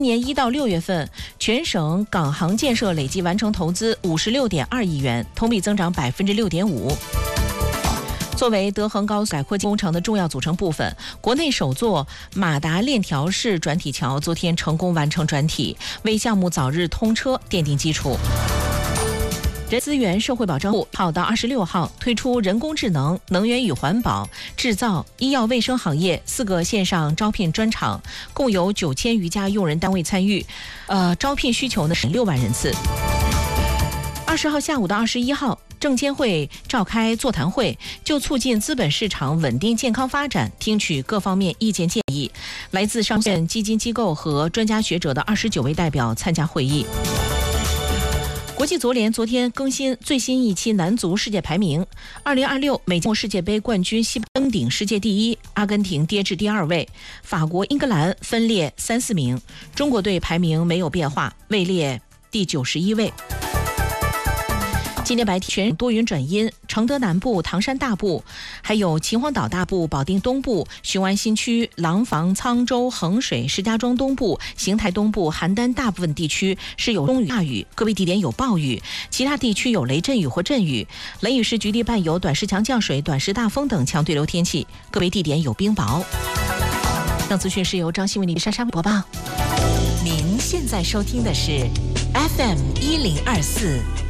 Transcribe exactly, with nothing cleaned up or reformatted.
年一到六月份，全省港航建设累计完成投资五十六点二亿元，同比增长百分之六点五。作为德恒高速改扩工程的重要组成部分，国内首座马达链条式转体桥昨天成功完成转体，为项目早日通车奠定基础。人资源社会保障部号到二十六号推出人工智能、能源与环保、制造、医药卫生行业四个线上招聘专场，共有九千余家用人单位参与，呃，招聘需求呢是六万人次。二十号下午到二十一号，证监会召开座谈会，就促进资本市场稳定健康发展，听取各方面意见建议。来自上线基金机构和专家学者的二十九位代表参加会议。国际足联昨天更新最新一期男足世界排名，二零二六美国世界杯冠军西登顶世界第一，阿根廷跌至第二位，法国、英格兰分列三四名，中国队排名没有变化，位列第九十一位。今天白天全多云转阴，承德南部、唐山大部，还有秦皇岛大部、保定东部、雄安新区、廊坊、沧州、衡水、石家庄东部、邢台东部、邯郸大部分地区是有中雨大雨，个别地点有暴雨，其他地区有雷阵雨或阵雨。雷雨时局地伴有短时强降水、短时大风等强对流天气，个别地点有冰雹。上资讯是由张新为您莎莎播报。您现在收听的是 F M 一零二四。